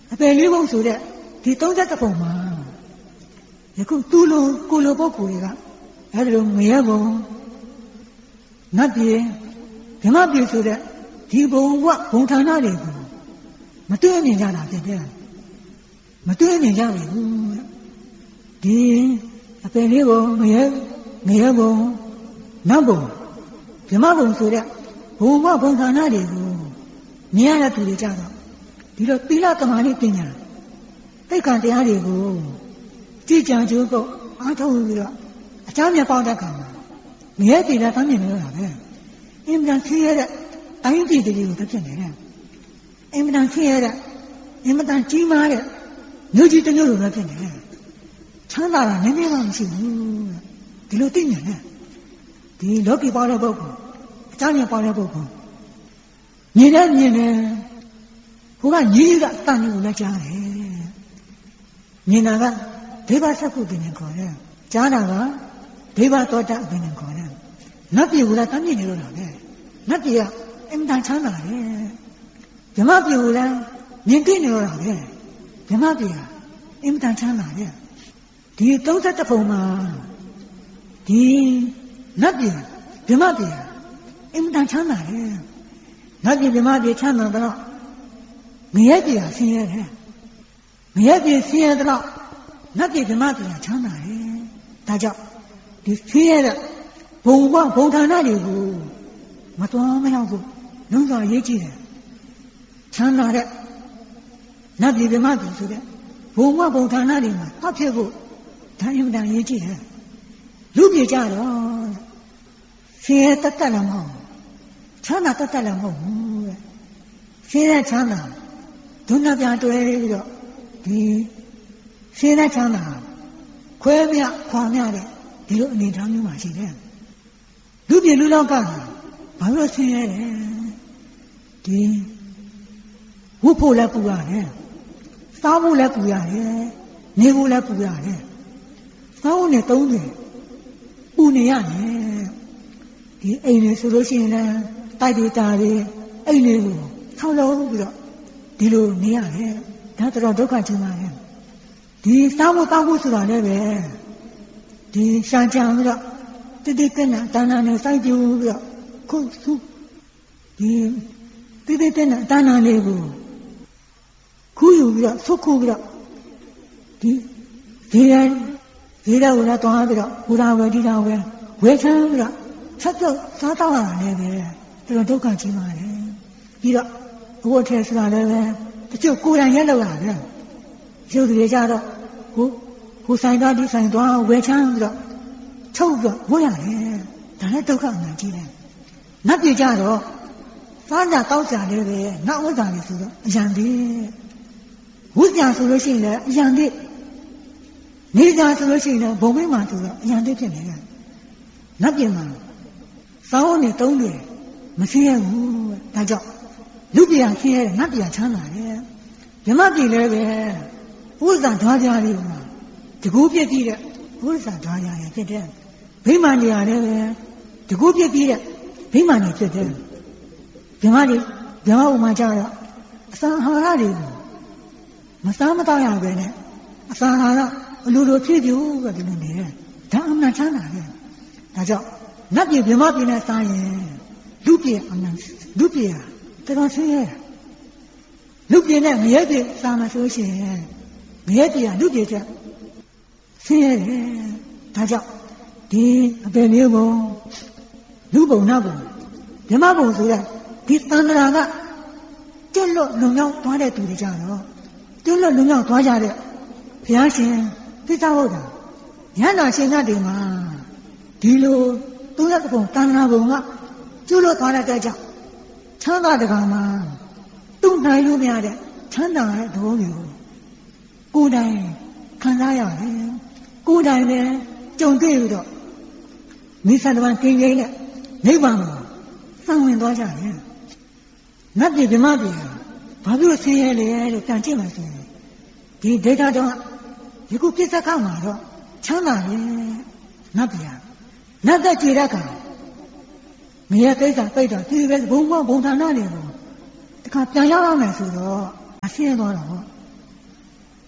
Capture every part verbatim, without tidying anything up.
အပယ်လေးပုံဆိုတဲ့ဒီသုံးသက်တစ်ပုံမှာယခုသူ့လိုကိုလိုပုဂ္ဂိုလ်တွေကအဲဒီလိုငရဲဘုံနတ်ပြည်ဓမ္မပြည်ဆိုတဲ့ဒီဘုံဝဘုံဌာနတွေကိုမတွေ့မြင်ကြတာဖြစ်တယ်မတွေ့မြင်ကြဘူးဒီအပယ်လေးဘုံငရဲငရဲဘုံနတ်ဘုံဓမ္မဘုံဆိုတဲ့ဘုံဝဘုံဌာနတွေကိုမြင်ရတဲ့သူတွေကြတော့ဒီလိုသီလသမာဓိပညာသိက္ခာတရားတွေကိုကြည်ကြံကြိုးကုပ်အားထုတ်ပြီးတော့အချမ်းမြတ်ပေါက်တဲ့ခါမှာငရဲပြည်လည်းတမ်းမြင်လို့ရတာပဲအင်မတန်ဆင်းရဲတဲ့တိုင်းပြည်တွေကိုတက်ဖြစ်နေတယ်အင်မတန်ဆင်းရဲတဲ့အင်မတန်ကြီးမားတဲ့မြို့ကြီးတစ်မြို့လိုပဲဖြစ်နေတယ်ချမ်းသာတာနည်းနည်းမှမရှိဘူးဒီလိုသိမြင်တယ်ဒီလောကီပေါက်တဲ့ပုဂ္ဂိုလ်အချမ်းမြတ်ပေါက်တဲ့ပုဂ္ဂိုလ်မြင်တယ်မြင်တယ်ဘုရားညီးကအတန်ကိုလည်းကြားတယ်မြင်တာကဒိဗ္ဗစက္ခုပင်ခေါ်တယ်ကြားတာကဒိဗ္ဗသောတာပင်ခေါ်တယ်နတ်ပြည်ကလည်းတမ်းမြင်နေလို့လားပဲနတ်ပြည်ကအင်မတန်ချမ်းသာတယ်ဓမ္မပြည်ကလည်းမြင်သိနေလို့လားပဲဓမ္မပြည်ကအင်မတန်ချမ်းသာတယ်ဒီသုံးသက်တစ်ပုံမှာဒီနတ်ပြည်ဓမ္မပြည်အင်မတန်ချမ်းသာတယ်နတ်ပြည်ဓမ္မပြည်ချမ်းသာတော့ငရဲပြည်ကဆင်းရဲတယ်ငရဲပြည်ဆင်းရဲတော့နတ်ပြည်ဓမ္မပြည်ကချမ်းသာတယ်ဒါကြောင့်ဒီဆင်းရဲတဲ့ဘုံဘဘုံဌာနတွေကိုမတော်မရောက်ဘူးလုံးစွာရေးကြည့်တယ်ချမ်းသာတဲ့နတ်ပြည်ဓမ္မပြည်ဆိုတဲ့ဘုံဘဘုံဌာနတွေမှာအဖြစ်ဖို့ဒါအင်မတန်ရေးကြည့်တယ်လူပြည်ကြတော့ဆင်းရဲတတ်တတ်လည်းမဟုတ်ချမ်းသာတတ်တတ်လည်းမဟုတ်ဘူးတဲ့ဆင်းရဲချမ်းသာဒုက္ခပြန်တွဲပြီးတော့ဒီဆင်းရဲချမ်းသာခွဲမြခွာမြတဲ့ဒီလိုအနေထားမျိုးမှရှိတယ်လူပြည်လူလောကဘာလို့ဆင်းရဲလဲဒီဝုဖို့လည်းပူရတယ်စားဖို့လည်းပူရတယ်နေဖို့လည်းပူရတယ်စားဖို့နဲ့သုံးတယ်ပူနေရတယ်ဒီအိမ်တွေဆိုလို့ရှိရင်လည်းတိုက်တွေတာတွေအိမ်တွေကိုဆောင်းလုံးပြီးတော့ဒီလိုနေရတယ်ဒါတော့ဒုက္ခကြီးမှာလေဒီစားဖို့တောက်ဖို့ဆိုတာလည်းပဲဒီရှာကြံပြီးတော့တိတိကနတဏ္ဍာနဲ့စိုက်ကြည့်ပြီးတော့ခုခုဒီတိတိကနတဏ္ဍာလေးကိုခူးယူပြီးတော့ဆုတ်ခုပြီးတော့ဒီဒီရန်ဒီတော့လာတော့ပြီးတော့ဘုရားဝေဒီတော်ဝေဝေချမ်းပြီးတော့ဆက်ပြုတ်စားတော့တာလည်းပဲဒီလိုဒုက္ခကြီးမှာလေပြီးတော့ဘုရားထဲဆိုတာလည်းပဲတချို့ကိုယ်တိုင်ရက်လောက်ရတယ်ရုပ်တွေကြတော့ဟိုဟိုဆိုင်သားဒီဆိုင်သွားဝယ်ချမ်းပြီးတော့ချုပ်ပြီးတော့ဝတ်ရတယ်ဒါလည်းဒုက္ခအမှန်ကြီးတယ်နတ်ပြည်ကြတော့စားကြတောက်ကြလည်းပဲနောက်ဝတ်တာလေဆိုတော့အရန်သေးဝတ်ကြဆိုလို့ရှိရင်လည်းအရန်သေးနေကြဆိုလို့ရှိရင်လည်းဘုံမိမှဆိုတော့အရန်သေးဖြစ်နေတယ်နတ်ပြည်မှာစောင်းနေတုံးတယ်မဆင်းရဘူးဒါကြောင့်လူပြည်ဆင်းရဲတယ်နတ်ပြည်ချမ်းသာတယ်ဓမ္မပြည်လည်းပဲဘုရားဓာကြလေးမှာတကူပြည့်ပြည့်တဲ့ဘုရားဓာကြရဖြစ်တယ်ဗိမာန်ကြီးရတယ်ပဲတကူပြည့်ပြည့်တဲ့ဗိမာန်ကြီးဖြစ်တယ်ဓမ္မကြီးဓမ္မဥမှာကြတော့အစာအာဟာရတွေကိုမစားမတော့ရပဲနဲ့အစာအာဟာရအလိုလိုဖြည့်ပြူပဲဒီလိုနေတယ်ဒါအမှန်ချမ်းသာတယ်ဒါကြောင့်နတ်ပြည်ဗြဟ္မပြည်နဲ့စားရင်လူပြည်အမှန်လူပြည်ဟာတော်ဆင်းရဲလူပြည်နဲ့ငရဲပြည်စားမှဆိုရှင်ငရဲပြည်ကလူပြည်ချက်ဆင်းရဲတယ်ဒါကြောင့်ဒီအပေမျိုးဘုံလူဘုံနတ်ဘုံဓမ္မဘုံဆိုတဲ့ဒီသန္တရာကကျွတ်လွတ်လုံရောက်သွားတဲ့သူတွေကြတော့ကျွတ်လွတ်လုံရောက်သွားကြတဲ့ဘုရားရှင်သစ္စာဟုတ်တာဉာဏ်တော်ရှင်ကတည်းမှာဒီလိုသုံးရတဲ့ဘုံသန္တရာဘုံကကျွတ်လွတ်သွားတဲ့ကြောင့်ချမ်းသာတကောင်မှာသူ့နိုင်လို့မရတဲ့ချမ်းသာတဲ့သဘောမျိုးကိုယ်တိုင်ခံစားရတယ်ကိုယ်တိုင်လည်းကြုံတွေ့ပြီးတော့မိစ္ဆာတမန်ကင်းကင်းနဲ့နိဗ္ဗာန်ကိုသံဝင်သွားကြတယ်နတ်ပြည်ဗြဟ္မပြည်ဘာဖြစ်လို့ဆင်းရဲလဲလို့ပြန်ကြည့်မှဆိုရင်ဒီဒိဋ္ဌတော့ယခုပြစ္ဆကမှာတော့ချမ်းသာတယ်နတ်ပြည်နတ်သက်ကြည်ရကမရကိစ္စပိတ်တော့ဒီပဲဘုံဘုံဌာနတွေကိုတခါပြန်ရောက်ရမယ်ဆိုတော့အဆင်းသွားတော့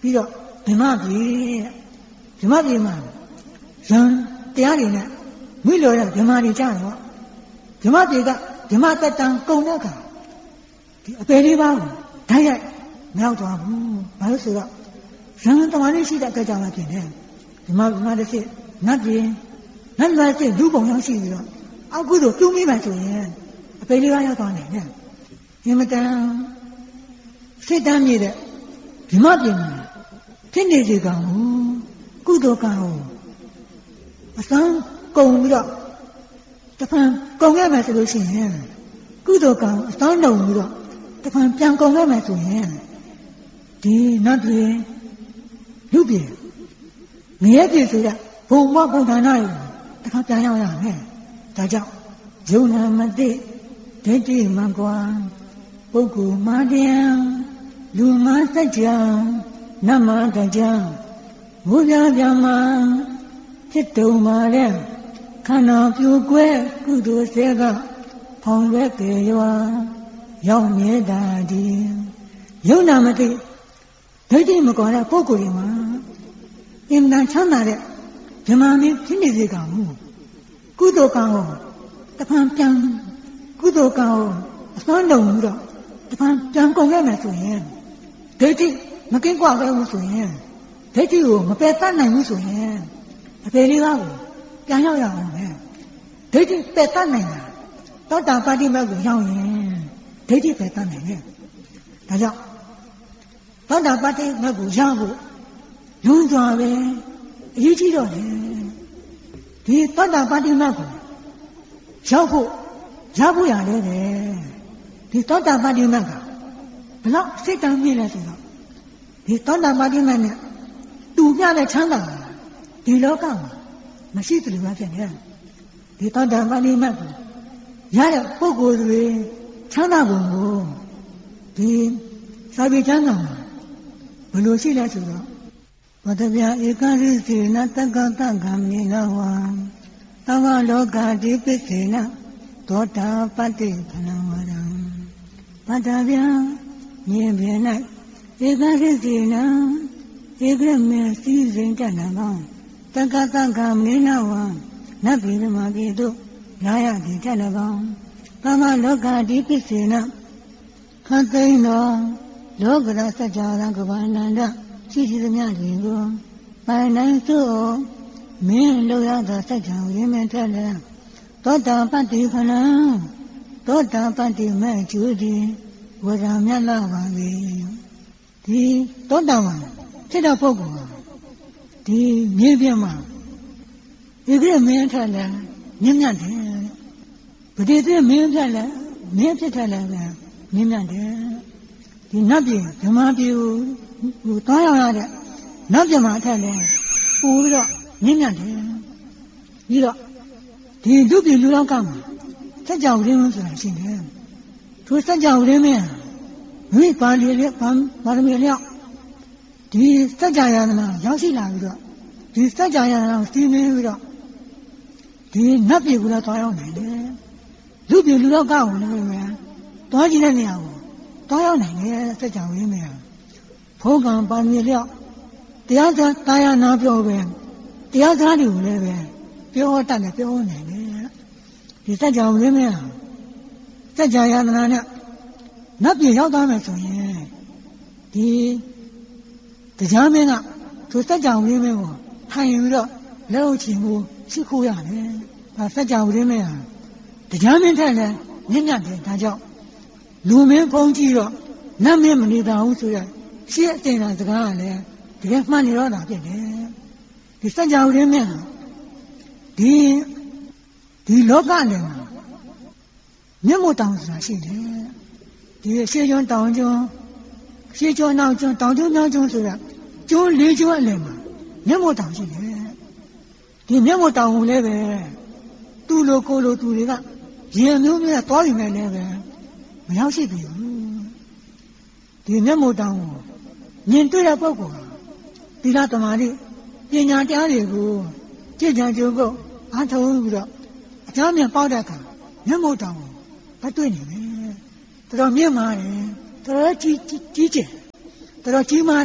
ပြီးတော့ဓမ္မပြည်ဓမ္မပြည်မှာဇံတရားတွေနဲ့မိလို့ရဓမ္မတွေကြတော့ဓမ္မပြည်ကဓမ္မတတန်ကုန်တဲ့အခါဒီအပေလေးပါးကိုဓာတ်ရိုက်မြောက်သွားဘူးဘာလို့ဆိုတော့ဇံတမားလေးရှိတဲ့အတွက်ကြောင့်လည်းဖြစ်တယ်ဓမ္မဓမ္မတစ်ဖြစ်နတ်ပြည်နတ်ပြည်ဖြစ်လူပုံရောက်ရှိပြီးတော့အောက်ကုသိုလ်တူးမိမှဆိုရင်အပေလေးပါးရောက်သွားနိုင်တယ်အင်မတန်စိတ်တမ်းမြည်တဲ့ဓမ္မပြည်မှာဖြစ်နေစေကောင်ကုသိုလ်ကံကိုအစမ်းကုန်ပြီးတော့တဖန်ကုန်ခဲ့မယ်ဆိုလို့ရှိရင်ကုသိုလ်ကံအစမ်းလုံးပြီးတော့တဖန်ပြန်ကုန်ခဲ့မယ်ဆိုရင်ဒီနတ်ပြည်လူပြည်ငရဲပြည်ဆိုတဲ့ဘုံဘဘုံဌာနတွေတခါပြန်ရောက်ရမယ်ဒါကြောင့်ယုံနာမသိဒိဋ္ဌိမှန်ကွာပုဂ္ဂိုလ်မာတရားလူမစัจ जा နမတရားဘုရားပြမဖြစ်တုံပါလေခန္ဓာပြိုကွဲကုသိုလ်စေကဖောင်ရွက်ကြရွာရောက်မြဲတာဒီယုံနာမသိဒိဋ္ဌိမကွာတဲ့ပုဂ္ဂိုလ်တွေမှာအင်မတန်ချမ်းသာတဲ့ဓမ္မမင်းဖြစ်နေစေကောင်မူကုသိုလ်ကံကိုတဖန်ပြန်ကုသိုလ်ကံကိုအစွမ်းလုံးပြီးတော့တဖန်ပြန်ကုန်ရမယ်ဆိုရင်ဒိဋ္ဌိမကင်းကွာခဲ့ဘူးဆိုရင်ဒိဋ္ဌိကိုမပယ်တတ်နိုင်ဘူးဆိုရင်အပေလေးပါးကိုပြန်ရောက်ရအောင်ပဲဒိဋ္ဌိပယ်တတ်နိုင်တာသောတာပတိမတ်ကိုရောက်ရင်ဒိဋ္ဌိပယ်တတ်နိုင်တယ်ဒါကြောင့်သောတာပတိမတ်ကိုရောက်ဖို့လွန်စွာပဲအရေးကြီးတော့တယ်ဒီသောတာပတိမတ်ကိုရောက်ဖို့ရဖို့ရတယ်တဲ့ဒီသောတာပတိမတ်ကဘလောက်စိတ်တမ်းမြင့်လဲဆိုတော့ဒီသောတာပတိမတ်နဲ့တူပြတဲ့ချမ်းသာဒီလောကမှာမရှိသလိုပဲဖြစ်နေတယ်ဒီသောတာပတိမတ်ကိုရတဲ့ပုဂ္ဂိုလ်တွေချမ်းသာပုံကိုဒီစာပေကျမ်းစာမှာဘယ်လိုရှိလဲဆိုတော့ဝတ္တပြဧကရိစေနတက္ကတကမေနဝံသဝလောကတိပစ္စေနသောတာပတ္တိဖလံဝရံပတ္တဗျာမြင်ပြ၌ဧကရိစေနဧကရမေစီစဉ်တတ်နာကောတက္ကတကမေနဝံနတ်ပြည်မှာပြည်သို့လာရသည်တတ်နာကောသဝလောကတိပစ္စေနခသိန်းတော်လောကရစัจ जा ကဘာနန္ဒရှိရှိသမျှတွေကိုပိုင်နိုင်သို့မင်းလောက်ရသောစัจ जा ကိုရင်းမြထက်လဲသောတာပတ္တိခဏသောတာပတ္တိမဲ့ကျူသည်ဝရမြတ်လာပါပြီဒီသောတာပန်ဖြစ်တဲ့ပုဂ္ဂိုလ်ဒီမြေပြမှာဒီကမင်းထက်လဲမြင့်မြတ်တယ်ပတိတိမင်းထက်လဲမင်းဖြစ်ထက်လဲမြင့်မြတ်တယ်ဒီနတ်ပြည်ဓမ္မပြည်ကိုဟိုတောင်းရရတဲ့နတ်ပြည်မှာအထက်လဲပို့ပြီးတော့မြင့်မြတ်တယ်ပြီးတော့ဒီလူပြည်လူလောကမှာစัจ जा ဝိရင်းဆိုတာရှိတယ်သူစัจ जा ဝိရင်းမင်းမိပါဠိလေးဗာရမီလျောက်ဒီစัจ जा ယန္တနာရောက်ရှိလာပြီးတော့ဒီစัจ जा ယန္တနာကိုစီးမင်းပြီးတော့ဒီနတ်ပြည်ကိုလည်းတောင်းရောက်နိုင်တယ်လူပြည်လူလောကကိုလည်းပဲတောင်းကြည့်တဲ့နေရာကိုတောင်းရောက်နိုင်တယ်စัจ जा ဝိရင်းမင်းဘုံကံပါဠိလျောက်တရားစကားရနာပြောပဲတရားစကားတွေကိုလည်းပဲပြောတတ်တယ်ပြောနိုင်တယ်ဒီစัจ जा ဝိရင်းမင်းစัจ जा ယန္တနာနဲ့နတ်ပြည်ရောက်သွားမယ်ဆိုရင်ဒီတရားမင်းကသူစัจ जा ဝိရင်းမင်းကိုထိုင်ပြီးတော့လက်အုပ်ချင်မှုရှိခိုးရတယ်ဒါစัจ जा ဝိရင်းမင်းဟာတရားမင်းထက်လည်းမြင့်မြတ်တယ်ဒါကြောင့်လူမင်းဖုံးကြည့်တော့နတ်မင်းမနေတာဘူးဆိုရရှင်းအတင်တာစကားကလည်းတကယ်မှန်နေတော့တာဖြစ်တယ်ဒီစัจ जा ဝိရင်းမင်းဟာဒီဒီလောကနဲ့မျက်မှောက်တောင်ဆိုတာရှိတယ်ဒီရှေးကျွန်းတောင်ကျွန်းရှေးကျွန်းနောက်ကျွန်းတောင်ကျွန်းမြောက်ကျွန်းဆိုတာကျွန်းလေးကျွန်းအလယ်မှာမျက်မှောက်တောင်ရှိတယ်ဒီမျက်မှောက်တောင်ကိုလည်းပဲသူ့လိုကိုလိုသူတွေကရင်မျိုးမျိုးသွားပြီးမယ်လည်းပဲမရောက်ရှိပြီဒီမျက်မှောက်တောင်ကိုမြင်တွေ့တဲ့ပုဂ္ဂိုလ်သီလသမာဓိပညာတရားတွေကိုကြည်ကြံကြုံဖို့အားထုတ်ပြီးတော့အကြောင်းမြတ်ပေါက်တဲ့အခါမျက်မှောက်တောင်ကိုမတွေ့နိုင်ဘူးတော်တော်မြင့်မာတယ်တော်တော်ကြီးကြီးကျယ်တော်တော်ကြီးမားတဲ့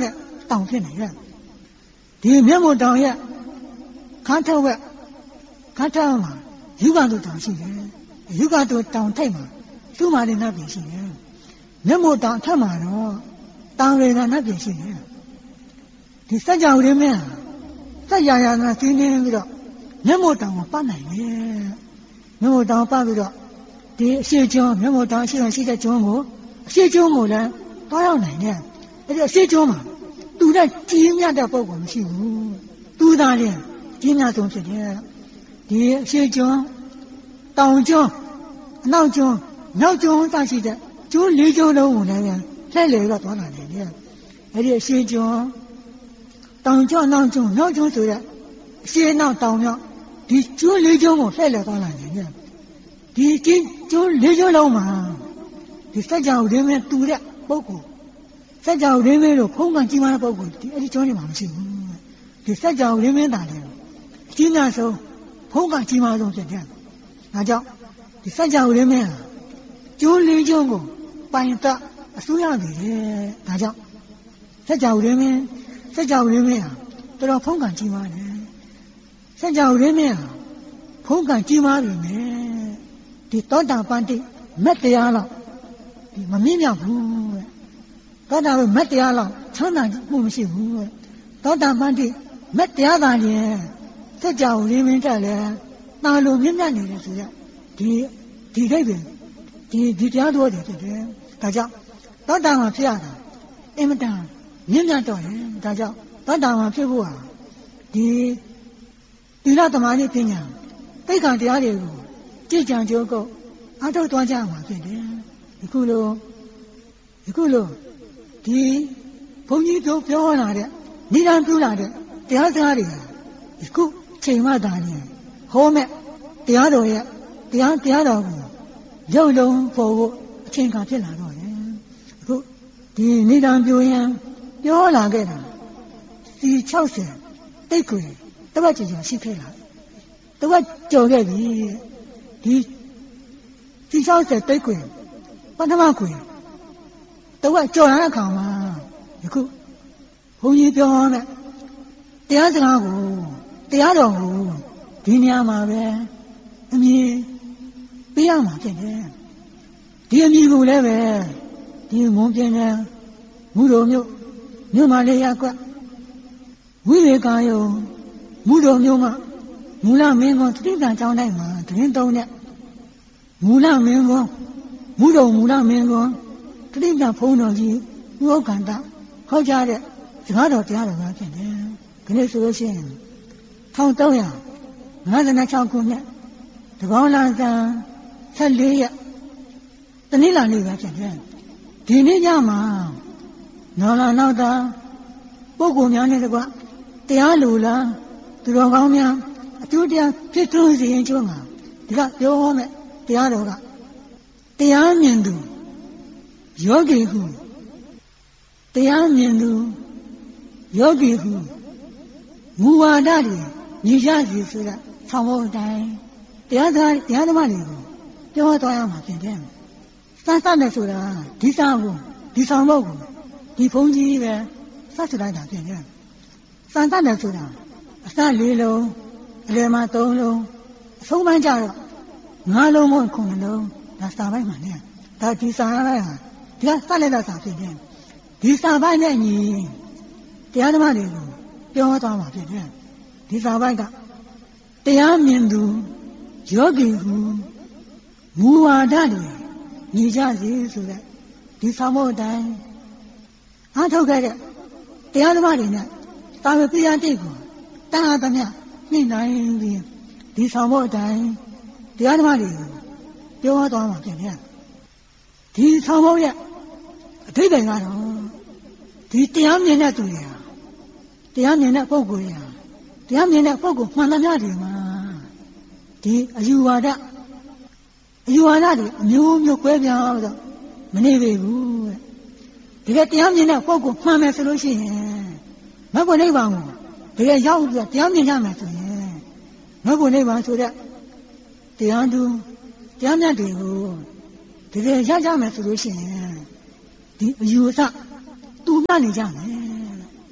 တောင်ဖြစ်နေရဲ့ဒီမျက်မှောက်တောင်ရဲ့ခန်းထောက်ဝက်ခန်းထောက်မှာယူကတို့တောင်ရှိတယ်ယူကတို့တောင်ထိပ်မှာသူ့မှာလည်းနတ်ပြည်ရှိတယ်မျက်မှောက်တောင်ထက်မှာတော့တောင်တွေကနတ်ပြည်ရှိတယ်ဒီစัจ java ရင်းမင်းစัจ java နာကျင်းနေပြီးတော့မျက်မှောက်တောင်ကိုပတ်နိုင်တယ်မျက်မှောက်တောင်ပတ်ပြီးတော့ဒီအရှိကျွန်းမျက်မှောက်တောင်ရှိရှိတဲ့ကျွန်းကိုအရှိကျွန်းကိုလည်းတွားရောက်နိုင်တယ်အဲ့ဒီအရှိကျွန်းမှာသူနဲ့ကြီးမြတ်တဲ့ပုဂ္ဂိုလ်မရှိဘူးသူသားလည်းကြီးမြတ်ဆုံးဖြစ်တယ်ဒီအရှိကျွန်းတောင်ကျွန်းအနောက်ကျွန်းနောက်ကျွန်းတရှိတဲ့ကျွန်းလေးကျွန်းလုံးကိုလည်းလှည့်လည်တော့သွားလာနေတယ်အဲ့ဒီအရှိကျွန်းတောင်ကျွန်းနောက်ကျွန်းနောက်ကျွန်းဆိုတဲ့အရှိနောက်တောင်မြောက်ဒီကျွန်းလေးကျွန်းကိုလှည့်လည်သွားလာနေတယ်ဒီကျင်းကျွန်းလေးကျွန်းလုံးမှာဒီစัจ java ရင်းမင်းတူတဲ့ပုဂ္ဂိုလ်စัจ java ရင်းမင်းလို့ဖုံးကကြီးမားတဲ့ပုဂ္ဂိုလ်ဒီအဲ့ဒီကျွန်းတွေမှာမရှိဘူးဒီစัจ java ရင်းမင်းတာလေအကြီးများဆုံးဖုံးကကြီးမားဆုံးဖြစ်တယ်ဒါကြောင့်ဒီစัจ java ရင်းမင်းကျွန်းလေးကျွန်းကိုပိုင်တအစိုးရနေတယ်ဒါကြောင့်စัจ java ရင်းမင်းစัจ java ရင်းမင်းဟာတော်တော်ဖုံးကကြီးမားတယ်စัจ java ရင်းမင်းဟာဖုံးကကြီးမားပြီမယ်ဒီသောတာပန်တိမက်တရားလောက်ဒီမမြင့်မြောက်ဘူးတဲ့သောတာပန်မက်တရားလောက်ချမ်းသာမှုမရှိဘူးတဲ့သောတာပန်တိမက်တရားသာရင်စัจ java ရင်းမင်းတက်လဲတာလိုမြင့်မြတ်နေတယ်ဆိုရက်ဒီဒီဒိဋ္ဌိဒီဒီတရားတော်တွေဖြစ်တယ်ဒါကြောင့်သောတာပန်ဖြစ်ရတာအင်မတန်မြင့်မြတ်တော့တယ်ဒါကြောင့်သောတာပန်ဖြစ်ဖို့ဟာဒီသီလသမာဓိပညာသိက္ခာတရားတွေကိုကြည်ကြံကြိုးကုပ်အားထုတ်သွားကြမှာဖြစ်တယ်ဒီခုလိုဒီခုလိုဒီဘုန်းကြီးတို့ပြောလာတဲ့နိဒာပြုလာတဲ့တရားစကားတွေဒီခုချိန်မှသာနေဟောမဲ့တရားတော်ရဲ့တရားတရားတော်ကိုရုပ်လုံးပေါ်ဖို့အချိန်ကဖြစ်လာတော့တယ်အခုဒီနိဒာပြုရင်ပြောလာခဲ့တာစီ၆၀တိတ်ခွေတပတ်ကျော်ကျော်ရှိခဲ့လာတပတ်ကျော်ခဲ့ပြီဒီစီ၆၀တိတ်ခွေပထမခွေတပတ်ကျော်လာတဲ့အခါမှာယခုဘုန်းကြီးပြောတဲ့တရားစကားကိုတရားတော်ကိုဒီနေရာမှာပဲအမြင်ပေးရမှာဖြစ်တယ်ဒီအမြင်ကိုလည်းပဲဒီမွန်ပြင်းတဲ့မူတော်မျိုးမြို့မလေးရက်ကွဝိဝေကာယုံမူတော်မျိုးမှာမူလမင်းကောတိတ္တန်ကျောင်းတိုင်းမှာတရင်သုံးတဲ့မူလမင်းကောမူတော်မူလမင်းကောတိတ္တန်ဖုံးတော်ကြီးဥက္ကန္တဟောကြားတဲ့စကားတော်တရားတော်များဖြစ်တယ်ဒီနေ့ဆိုလို့ရှိရင်၁၃၅၆ခုနှစ်တကောင်းလဆန်း၁၄ရက်တနင်္လာနေ့ပဲဖြစ်တယ်ဒီနေ့ညမှာနော်လာနောက်တာပုဂ္ဂိုလ်များနဲ့တကွတရားလူလားသူတော်ကောင်းများအကျိုးတရားဖြစ်ထွန်းစေရင်ကျိုးမှာဒီကပြောဟောမဲ့တရားတော်ကတရားမြင်သူယောဂီဟုတရားမြင်သူယောဂီဟုမူဝါဒတွေညီရစီဆိုတာဆောင်းဖို့အတိုင်းတရားသားတရားသမားတွေကိုပြောသွားရမှာဖြစ်တယ်စသနဲ့ဆိုတာဒီဆောင်ကိုဒီဆောင်ဖို့ကိုဒီဘုန်းကြီးပဲစသလိုက်တာဖြစ်တယ်စသနဲ့ဆိုတာအစလေးလုံးအလယ်မှာသုံးလုံးအဆုံးပိုင်းကျတော့ငါးလုံးမို့ခုနှစ်လုံးဒါစာပိုင်းမှာねဒါဒီစာပိုင်းဟာဒီကစလိုက်တာစာဖြစ်တယ်ဒီစာပိုင်းနဲ့ညီတရားသမားတွေကိုပြောသွားမှာဖြစ်တယ်ဒီစာပိုင်းကတရားမြင်သူယောဂီဟုမူဝါဒတွေညီကြစေဆိုတဲ့ဒီဆောင်ဖို့အတိုင်းအားထုတ်ခဲ့တဲ့တရားသမားတွေနဲ့တာဝတိယတိတ်ကိုတန်ခါသမျှနှိမ့်နိုင်ပြီးဒီဆောင်ဖို့အတိုင်းတရားသမားတွေကိုပြောသွားမှာဖြစ်တယ်ဒီဆောင်ဖို့ရဲ့အဓိပ္ပာယ်ကတော့ဒီတရားမြင်တဲ့သူတွေဟာတရားမြင်တဲ့ပုဂ္ဂိုလ်တွေဟာတရားမြင်တဲ့ပုဂ္ဂိုလ်မှန်သမျှတွေမှာဒီအယူဝါဒအယူဝါဒတွေအမျိုးမျိုးကွဲပြားတော့မနေပေဘူးတဲ့ဒီကတရားမြင်တဲ့ပုဂ္ဂိုလ်မှန်မယ်ဆိုလို့ရှိရင်မဘုနိဗ္ဗာန်ကိုဒီကရောက်ပြီးတရားမြင်ရမယ်ဆိုရင်မဘုနိဗ္ဗာန်ဆိုတဲ့တရားသူတရားမြတ်တွေကိုဒီကရကြမယ်ဆိုလို့ရှိရင်ဒီအယူအဆတူပြနေကြမယ်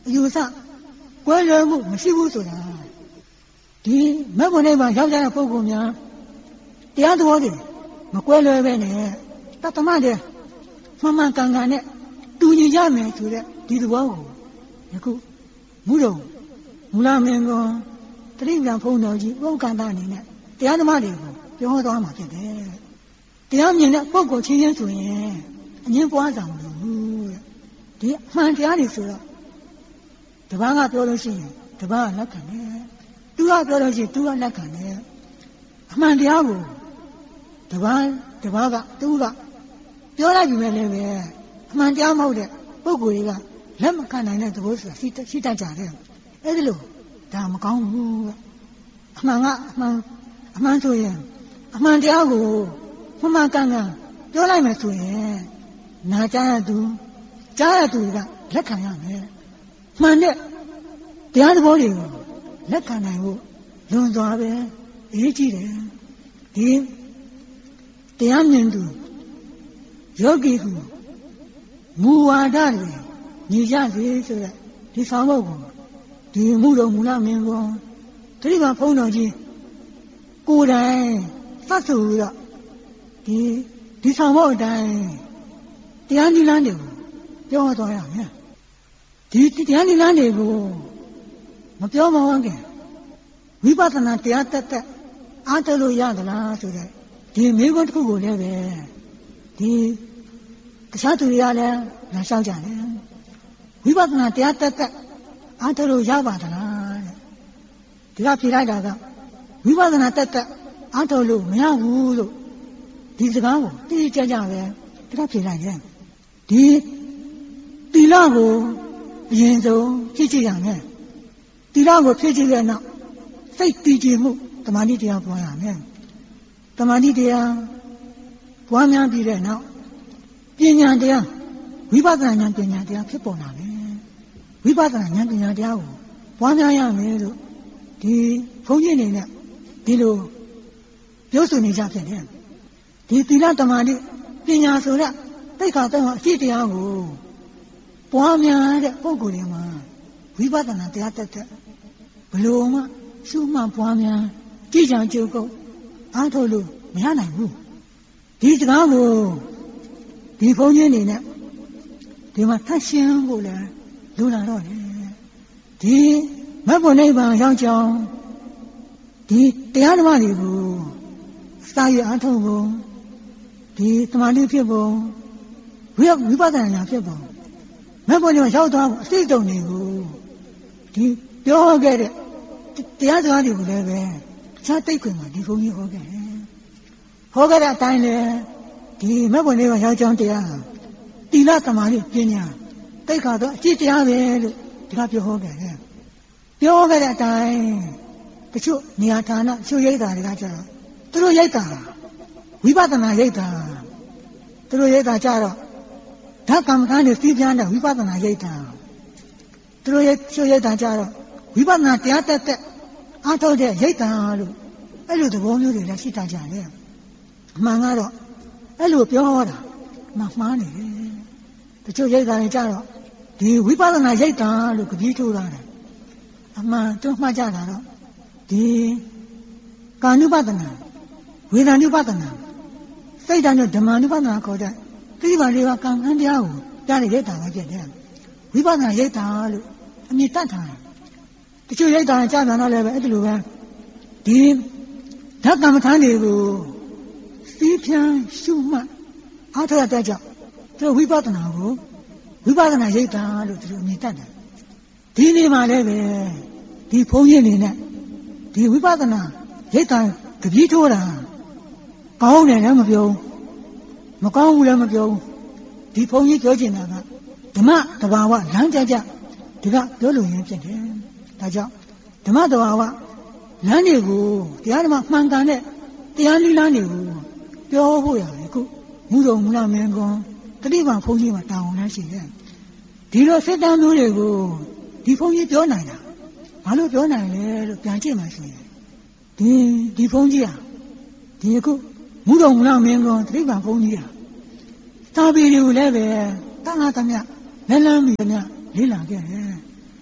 ယူဆကွဲလွဲမှုမရှိဘူးဆိုတာဒီမက်ဖို့နိဗ္ဗာန်ရောက်ကြတဲ့ပုဂ္ဂိုလ်များတရားသဘောတွေမကွဲလွဲပဲနဲ့တသမတဲ့မှန်မှန်ကန်ကန်နဲ့တူညီကြမယ်ဆိုတဲ့ဒီသဘောကိုယခုမူတော်မူလမင်းကောတတိယဘုန်းတော်ကြီးဘုံကန္တအနေနဲ့တရားဓမ္မတွေကိုပြောသွားမှာဖြစ်တယ်တရားမြင်တဲ့ပုဂ္ဂိုလ်ချင်းချင်းဆိုရင်အငြင်းပွားကြမလို့တဲ့ဒီအမှန်တရားတွေဆိုတော့တပန်းကပြောလို့ရှိရင်တပန်းကလက်ခံတယ်သူကပြောလို့ရှိရင်သူကလက်ခံတယ်အမှန်တရားကိုတပန်းတပန်းကသူကပြောလိုက်ပြီမဲ့လည်းပဲအမှန်တရားမဟုတ်တဲ့ပုဂ္ဂိုလ်တွေကလက်မခံနိုင်တဲ့သဘောဆိုတာရှိရှိတတ်ကြတယ်အဲ့ဒီလိုဒါမကောင်းဘူးအမှန်ကအမှန်အမှန်ဆိုရင်အမှန်တရားကိုမှန်မှန်ကန်ကန်ပြောလိုက်မယ်ဆိုရင်နာကြားရသူကြားရသူကလက်ခံရမယ်မှန်တဲ့တရားသဘောတွေကိုလက်ခံနိုင်ဖို့လွန်စွာပဲအရေးကြီးတယ်ဒီတရားမြင်သူယောဂီကူမူဝါဒတွေညီကြစေဆိုတဲ့ဒီဆောင်ဖို့ကိုဒီမှုတော်မူလမင်းကောတတိယဘုန်းတော်ကြီးကိုယ်တိုင်သတ်ဆိုပြီးတော့ဒီဒီဆောင်ဖို့အတိုင်းတရားနိလန်းတွေကိုပြောသွားရမယ်ဒီတရားနိလန်းတွေကိုမပြောမဝန်းခင်ဝိပဿနာတရားတက်တက်အားထုတ်လို့ရသလားဆိုတဲ့ဒီမိဘတစ်ခုကိုလည်းပဲဒီတခြားသူတွေကလည်းလာလျှောက်ကြတယ်ဝိပဿနာတရားတက်တက်အားထုတ်လို့ရပါသလားတဲ့ဒီကဖြေလိုက်တာကဝိပဿနာတက်တက်အားထုတ်လို့မရဘူးလို့ဒီစကားကိုတိတိကျကျပဲဒီကဖြေလိုက်တယ်ဒီသီလကိုအရင်ဆုံးဖြည့်ကြည့်ရမယ်သီလကိုဖြည့်ကြည့်တဲ့နောက်စိတ်တည်ကြည်မှုတမာတိတရားပွားရမယ်တမာတိတရားပွားများပြီးတဲ့နောက်ပညာတရားဝိပဿနာဉာဏ်ပညာတရားဖြစ်ပေါ်လာတယ်ဝိပဿနာဉာဏ်ပညာတရားကိုပွားများရမယ်လို့ဒီဘုန်းကြီးနေနဲ့ဒီလိုပြောဆိုနေကြဖြစ်တယ်ဒီသီလတမာတိပညာဆိုတဲ့သိက္ခာသုံးပါးအရှိတရားကိုပွားများတဲ့ပုဂ္ဂိုလ်တွေမှာဝိပဿနာတရားတက်တဲ့ဘလို့မှရှုမှတ်ပွားများကြည်ကြံကြုတ်ကုတ်အားထုတ်လို့မရနိုင်ဘူးဒီစကားကိုဒီဘုန်းကြီးအနေနဲ့ဒီမှာထပ်ရှင်းဖို့လည်းလိုလာတော့တယ်ဒီမဘုံနိဗ္ဗာန်ရောက်ကြောင်းဒီတရားဓမ္မတွေကိုစာရအားထုတ်ဖို့ဒီသမာဓိဖြစ်ဖို့ဝိဝိပဿနာဉာဏ်ဖြစ်ဖို့မဘုံနိဗ္ဗာန်ရောက်သွားဖို့အစိတ်တုံတွေကိုဒီပြောခဲ့တဲ့တရားစကားတွေကိုလည်းပဲတခြားတိတ်ခွင်မှာဒီဘုန်းကြီးဟောခဲ့တယ်ဟောခဲ့တဲ့အတိုင်းလေဒီမဘုံနိဗ္ဗာန်ရောက်ကြောင်းတရားတိလသမာဓိပညာတိတ်ခါတော့အကျင့်တရားပဲလို့ဒီကပြောဟောခဲ့တယ်ပြောခဲ့တဲ့အတိုင်းတချို့နေရာဌာနရှုရိပ်တာတွေကကျတော့သူတို့ရိပ်တာဝိပဿနာရိပ်တာသူတို့ရိပ်တာကျတော့ဓာတ်ကမ္မဋ္ဌာန်းတွေသိပြတဲ့ဝိပဿနာရိပ်တာသူတို့ရိပ်ရှုရိပ်တာကျတော့ဝိပဿနာတရားတက်တက်အားထုတ်တဲ့ရိပ်တာလို့အဲ့လိုသဘောမျိုးတွေလည်းရှိတာကြတယ်အမှန်ကတော့အဲ့လိုပြောတာမှမှားနေတယ်တချို့ရိပ်တာတွေကျတော့ဒီဝိပဿနာရိပ်တာလို့ကြပြီးထိုးတာတယ်အမှန်တော့မှတ်ကြတာတော့ဒီကာနုပဒနာဝေဒာနုပဒနာစိတ်ဓာတ်နဲ့ဓမ္မနုပဒနာခေါ်တဲ့သတိပါလေးပါကံကံတရားကိုကြားရတဲ့တာပဲဖြစ်တယ်ဝိပဿနာရိပ်တာလို့အမြင်တတ်တာတချို့ရိပ်တာကြားပြန်တော့လည်းပဲအဲ့ဒီလိုပဲဒီဓာတ်ကမ္မဋ္ဌာန်းတွေကိုစီးဖြန်းရှုမှတ်အားထုတ်တဲ့ကြောင့်သူဝိပဿနာကိုဝိပဿနာရိပ်တာလို့သူတို့အမြင်တတ်တယ်ဒီနေ့မှလည်းပဲဒီဘုန်းကြီးနေနဲ့ဒီဝိပဿနာရိပ်တာတပည့်ထိုးတာကောင်းတယ်လည်းမပြောမကောင်းဘူးလည်းမပြောဒီဘုန်းကြီးပြောချင်တာကဓမ္မတဘာဝလမ်းကြကြဒီကပြောလို့ရင်းဖြစ်တယ်ဒါကြောင့်ဓမ္မတဘာဝလမ်းတွေကိုတရားဓမ္မမှန်ကန်တဲ့တရားနည်းလမ်းတွေကိုပြောဖို့ရတယ်ခုမူတော်မူလမင်းကွန်တတိပံဘုန်းကြီးမှာတာဝန်လည်းရှိတယ်ဒီလိုစိတ်တမ်းမျိုးတွေကိုဒီဘုန်းကြီးပြောနိုင်တာဘာလို့ပြောနိုင်လဲလို့ပြန်ကြည့်မှဆိုရင်ဒီဒီဘုန်းကြီးဟာဒီအခုမူတော်မူလမင်းကွန်တတိပံဘုန်းကြီးဟာသာပေတွေကိုလည်းပဲတဏှာသမျှလက်လန်းမိသမျှလေးလာခဲ့တယ်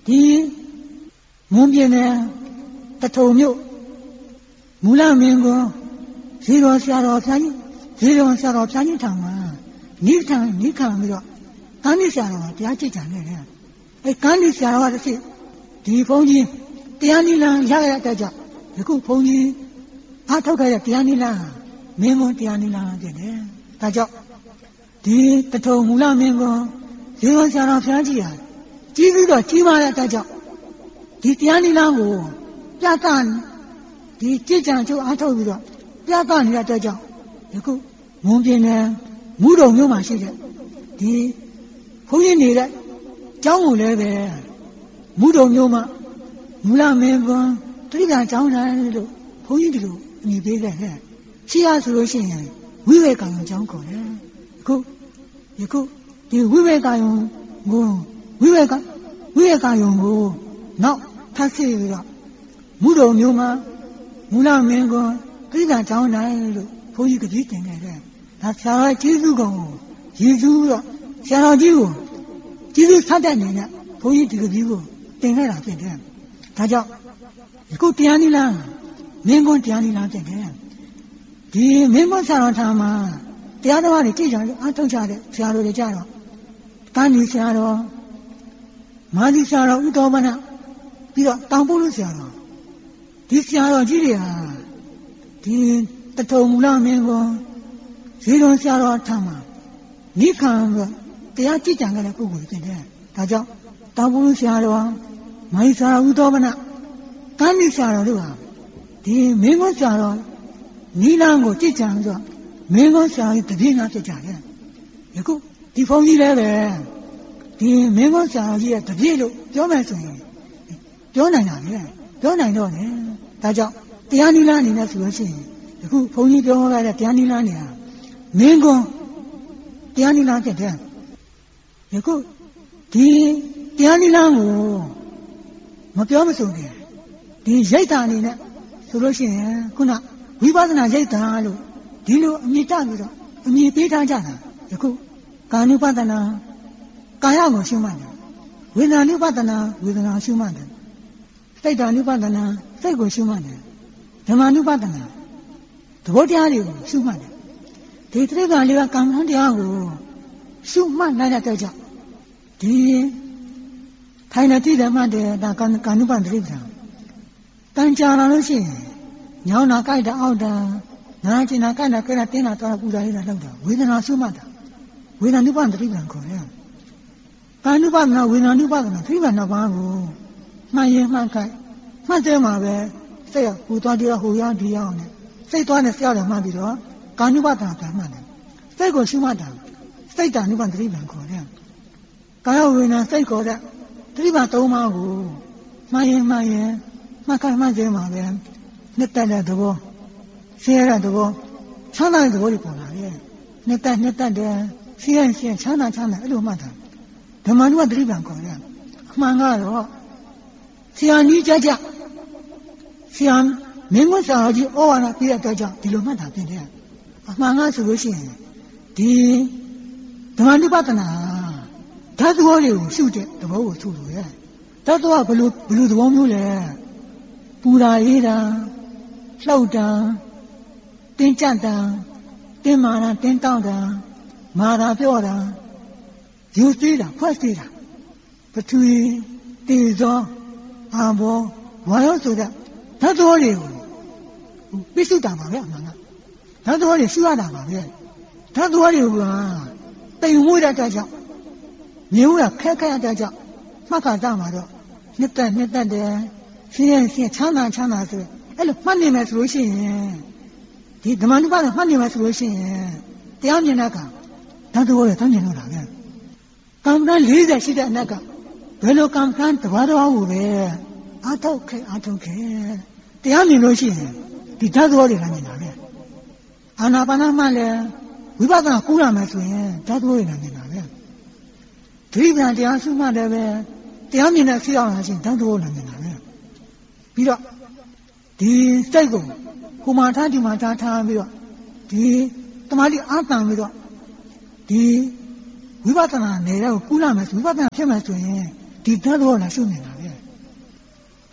ဒီမွန်ပြည်နယ်တထုံမြို့မူလမင်းကွန်းဇီတော်ဆရာတော်ဖျားကြီးဇီတော်ဆရာတော်ဖျားကြီးထောင်မှာနိထံနိခံပြီးတော့ကန်းဒီဆရာတော်ကတရားကြည့်ကြတယ်လေအဲကန်းဒီဆရာတော်ကတစ်ချက်ဒီဘုန်းကြီးတရားနိလန်ရရတဲ့ကြောင့်ယခုဘုန်းကြီးအားထုတ်ခဲ့တဲ့တရားနိလန်မင်းကွန်းတရားနိလန်ဖြစ်တယ်ဒါကြောင့်ဒီတထုံမူလမင်းကွန်းဇီတော်ဆရာတော်ဖျားကြီးဟာကြီးပြီးတော့ကြီးမားတဲ့ကြောင့်ဒီတရားနိလန်ကိုပြသဒီကြည်ကြံချုပ်အားထုတ်ပြီးတော့ပြသနေတဲ့ကြောင့်ယခုမွန်ပြည်နယ်မူတုံမြို့မှာရှိတဲ့ဒီဘုန်းကြီးနေတဲ့ကျောင်းကိုလည်းပဲမူတုံမြို့မှာမူလမင်းကွန်းတိရိစ္ဆာန်ကျောင်းတိုင်းလို့ဘုန်းကြီးတို့လိုအမည်ပေးခဲ့တယ်ရှိရဆိုလို့ရှိရင်ဝိဝေကံကျောင်းခေါ်တယ်အခုယခုဒီဝိဝေကံကိုဝိဝေကဝိဝေကံကိုနောက်ထပ်စီပြီးတော့မူတုံမြို့မှာမူလမင်းကွန်းတိရိစ္ဆာန်ကျောင်းတိုင်းလို့ဘုန်းကြီးကကြီးတင်ခဲ့တယ်ဒါဆရာတော်ကျေးဇူးကောင်ကိုယေရှုတော့ဆရာတော်ကြီးကိုကျေးဇူးဆက်တဲ့အနေနဲ့ဘုန်းကြီးဒီကကြီးကိုတင်ခဲ့တာဖြစ်တယ်ဒါကြောင့်အခုတရားနိလန်မင်းကွန်းတရားနိလန်ဖြစ်တယ်ဒီမင်းကွန်းဆရာတော်ထာမှာတရားတော်တွေကြည့်ကြတယ်အားထုတ်ကြတယ်ဆရာတော်တွေကြတော့ကန်းဒီဆရာတော်မာသီဆရာတော်ဥတော်မနပြီးတော့တောင်ပုလူဆရာတော်ဒီဆရာတော်ကြီးတွေဟာဒီတထုံမူလမင်းကွန်းဇီတော်ဆရာတော်ထာမှာနိခံပြီးတရားကြည့်ကြံခဲ့တဲ့ပုဂ္ဂိုလ်ဖြစ်တယ်ဒါကြောင့်တောင်ပုလူဆရာတော်မာသီဆရာတော်ဥတော်မနကန်းဒီဆရာတော်တို့ဟာဒီမင်းကွန်းဆရာတော်နိလန်ကိုကြည့်ကြံပြီးတော့မင်းကွန်းဆရာကြီးတပည့်များဖြစ်ကြတယ်ယခုဒီဘုန်းကြီးလည်းပဲဒီမင်းကွန်းဆရာကြီးရဲ့တပည့်လို့ပြောမယ်ဆိုရင်ပြောနိုင်တာလေပြောနိုင်တော့တယ်ဒါကြောင့်တရားနိလန်အနေနဲ့ဆိုလို့ရှိရင်ယခုဘုန်းကြီးပြောခဲ့တဲ့တရားနိလန်နေဟာမင်းကွန်းတရားနိလန်ဖြစ်တယ်ယခုဒီတရားနိလန်ကိုမပြောမစုံတယ်ဒီရိတ်တာအနေနဲ့ဆိုလို့ရှိရင်ခုနဝိပဿနာရိတ်တာလို့ဒီလိုအမြင့်တပြီးတော့အမြင့်ပေးထားကြတာယခုကာနုပဒနာကာယကိုရှုမှတ်တယ်ဝေဒနာနုပဒနာဝေဒနာရှုမှတ်တယ်စိတ်ဓာနုပဒနာစိတ်ကိုရှုမှတ်တယ်ဓမ္မနုပဒနာသဘောတရားတွေကိုရှုမှတ်တယ်ဒီတိရစ္ဆာန်လေးကကံကံတရားကိုရှုမှတ်နိုင်တဲ့ကြောင့်ဒီထိုင်နေတည်တယ်မှတ်တယ်ဒါကံကံနုပဒတိရစ္ဆာန်တန်ကြာလာလို့ရှိရင်ညောင်းတာကြိုက်တာအောက်တာနာကျင်တာကြိုက်တာကြိုက်တာတင်းတာတော့ပူတာလေးတာလောက်တာဝေဒနာရှုမှတ်တာဝေဒနာနုပဒတိရစ္ဆာန်ခေါ်တယ်ကာနုပဒနာဝေဒနာနုပဒနာတိရစ္ဆာန်နှစ်ပါးကိုမှန်ရင်မှန်ခိုက်မှတ်တယ်မှာပဲစိတ်ကပူသွားပြီးတော့ဟိုရောက်ဒီရောက်နဲ့စိတ်သွားနဲ့ဆရာတော်မှတ်ပြီးတော့ကာနုပဒနာပြန်မှတ်တယ်စိတ်ကိုရှုမှတ်တာစိတ်တ ानु ပန်တိရိပံခေါ်တယ်ကာယဝေဒနာစိတ်ခေါ်တဲ့တိရိပံသုံးပါးကိုမှန်ရင်မှန်ရင်မှတ်ခိုင်မှတ်ခြင်းမှာပဲနှစ်သက်တဲ့သဘောဆင်းရဲတဲ့သဘောချမ်းသာတဲ့သဘောတွေပေါ်လာရဲ့နှစ်သက်နှစ်သက်တဲ့ဆင်းရဲဆင်းချမ်းသာချမ်းသာအဲ့လိုမှတ်တာဓမ္မ ानु ပန်တိရိပံခေါ်တယ်အမှန်ကတော့ဆရာနီးကြကြဆရာမင်းမဆရာကြီးဩဝါဒပြတဲ့အတွက်ကြောင့်ဒီလိုမှတ်တာဖြစ်တယ်အမှန်ကဆိုလို့ရှိရင်ဒီဓမ္မ ानु ပဒနာဓာတ်သဘောတွေကိုရှုတဲ့သဘောကိုသူ့လို့ရဲ့ဓာတ်သဘောကဘယ်လိုဘယ်လိုသဘောမျိုးလဲပူတာအေးတာလှုပ်တာတင်းကြပ်တာတင်းမာတာတင်းတောင့်တာမာတာပြောတာယူသေးတာဖွက်သေးတာပထဝီတေဇောအာဘောဝါယောဆိုတဲ့ဓာတ်သဘောတွေကိုပြစ်စုတာပါပဲအမှန်ကဓာတ်သဘောတွေရှုရတာပါပဲဓာတ်သဘောတွေကတိမ်မွေးတဲ့အတွက်ကြောင့်မြင်ဦးတာခက်ခက်တဲ့ကြောင့်မှတ်ခါတမှာတော့နှစ်သက်နှစ်သက်တယ်ရှင်းရင်ရှင်းချမ်းသာချမ်းသာဆိုအဲ့လိုမှတ်နေမယ်ဆိုလို့ရှိရင်ဒီဓမ္မ ानु ပဒမှတ်နေမယ်ဆိုလို့ရှိရင်တရားမြင်တဲ့ကဓာတ်သဘောတွေတောင်းကျင်လို့တာပဲကံကံ၄၀ရှိတဲ့အနက်ကဘယ်လိုကံကံတဘာတော်ကိုပဲအာထုတ်ခဲ့အာထုတ်ခဲ့တရားမြင်လို့ရှိရင်ဒီဓာတ်သဘောတွေလည်းမြင်တာပဲအာနာပါနမှလည်းဝိပဿနာကူးရမယ်ဆိုရင်ဓာတ်သဘောတွေလည်းမြင်တာပဲဒိဋ္ဌိတရားရှုမှတ်တယ်ပဲတရားမြင်တဲ့ဖြစ်အောင်လာချင်းဓာတ်သဘောလည်းမြင်တာပဲပြီးတော့ဒီစိတ်ကိုဟိုမှာထားဒီမှာထားထားပြီးတော့ဒီတမာတိအာတန်ပြီးတော့ဒီဝိပဿနာနယ်ကိုကူးလာမယ်ဆိုဝိပဿနာဖြစ်မယ်ဆိုရင်ဒီဓာတ်သဘောလည်းရှုနေတာပဲ